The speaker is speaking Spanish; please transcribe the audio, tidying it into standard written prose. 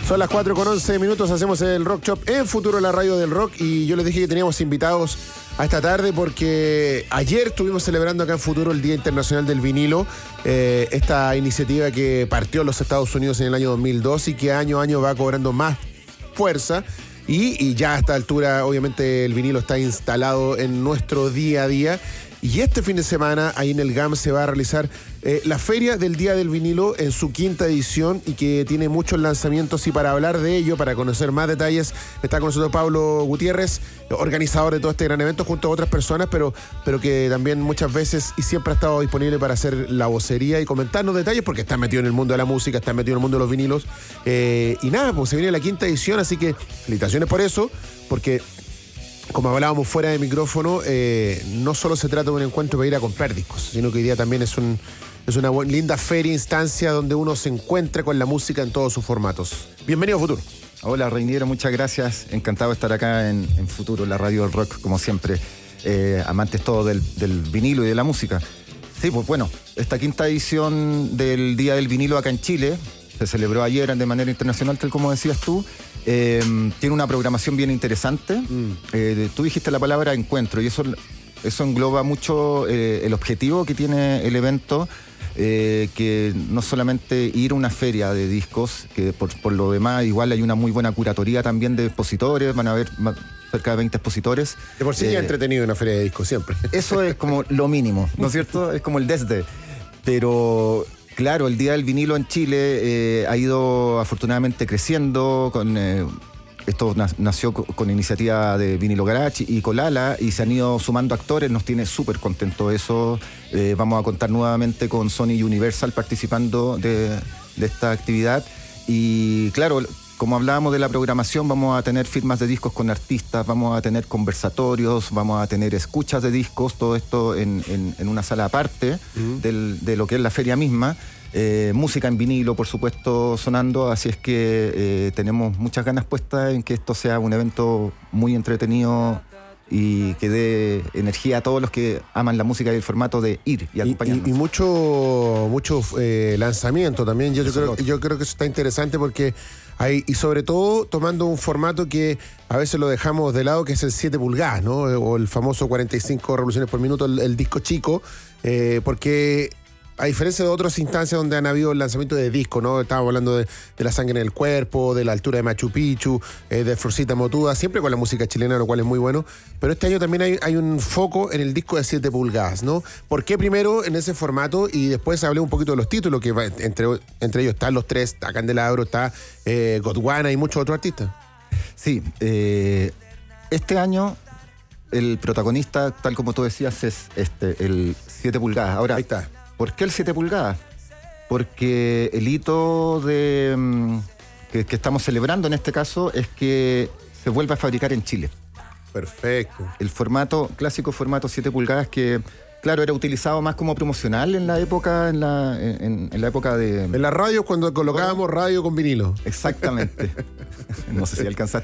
Son las 4:11, hacemos el Rock Shop en Futuro, la radio del rock, y yo les dije que teníamos invitados a esta tarde porque ayer estuvimos celebrando acá en Futuro el Día Internacional del Vinilo, esta iniciativa que partió en los Estados Unidos en el año 2002 y que año a año va cobrando más fuerza. Y ya a esta altura, obviamente, el vinilo está instalado en nuestro día a día. Y este fin de semana, ahí en el GAM, se va a realizar la Feria del Día del Vinilo en su 5ª edición y que tiene muchos lanzamientos. Y para hablar de ello, para conocer más detalles, está con nosotros Pablo Gutiérrez, organizador de todo este gran evento, junto a otras personas, pero que también muchas veces y siempre ha estado disponible para hacer la vocería y comentarnos detalles, porque está metido en el mundo de la música, está metido en el mundo de los vinilos. Y nada, pues se viene la 5ª edición, así que felicitaciones por eso, porque como hablábamos fuera de micrófono, no solo se trata de un encuentro para ir a comprar discos, sino que hoy día también es una linda feria, instancia donde uno se encuentra con la música en todos sus formatos. Bienvenido a Futuro. Hola, Reiniero, muchas gracias. Encantado de estar acá en Futuro, la radio del rock, como siempre. Amantes todos del vinilo y de la música. Sí, pues bueno, esta 5ª edición del Día del Vinilo acá en Chile se celebró ayer de manera internacional, tal como decías tú. Tiene una programación bien interesante. Tú dijiste la palabra encuentro y eso engloba mucho el objetivo que tiene el evento, que no solamente ir a una feria de discos, que por lo demás igual hay una muy buena curatoría también de expositores, van a haber cerca de 20 expositores. De por sí ya entretenido una feria de discos siempre. Eso es como lo mínimo, ¿no es cierto? Es como el desde. Pero claro, el Día del Vinilo en Chile ha ido afortunadamente creciendo. Esto nació con iniciativa de Vinilo Garage y Colala, y se han ido sumando actores. Nos tiene súper contento eso. Vamos a contar nuevamente con Sony y Universal participando de esta actividad. Y claro, como hablábamos de la programación, vamos a tener firmas de discos con artistas, vamos a tener conversatorios, vamos a tener escuchas de discos, todo esto en una sala aparte de lo que es la feria misma. Música en vinilo, por supuesto, sonando, así es que tenemos muchas ganas puestas en que esto sea un evento muy entretenido y que dé energía a todos los que aman la música y el formato de ir y acompañarnos. Y mucho lanzamiento también. Yo creo que eso está interesante porque hay, y sobre todo tomando un formato que a veces lo dejamos de lado, que es el 7 pulgadas, ¿no? O el famoso 45 revoluciones por minuto, el disco chico, porque a diferencia de otras instancias donde han habido lanzamientos de discos, ¿no? Estábamos hablando de La sangre en el cuerpo, de La altura de Machu Picchu, de Florcita Motuda, siempre con la música chilena, lo cual es muy bueno. Pero este año también hay un foco en el disco de 7 pulgadas, ¿no? ¿Por qué primero en ese formato? Y después hablé un poquito de los títulos, que entre ellos están Los Tres, está Candelabro, está Gondwana y muchos otros artistas. Sí, este año el protagonista, tal como tú decías, es el 7 pulgadas. Ahora, ahí está. ¿Por qué el 7 pulgadas? Porque el hito que estamos celebrando en este caso es que se vuelve a fabricar en Chile. Perfecto. El clásico formato 7 pulgadas que, claro, era utilizado más como promocional en la época, en la época de... En la radio, cuando colocábamos radio con vinilo. Exactamente. No sé si alcanzaste